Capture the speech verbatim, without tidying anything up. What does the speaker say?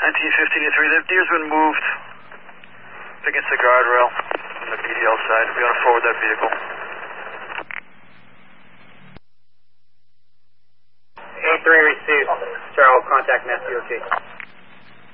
nineteen fifteen to three, the deer's been moved up against the guardrail on the B D L side. We want to forward that vehicle. A three received. Charles, contact Mass D O T.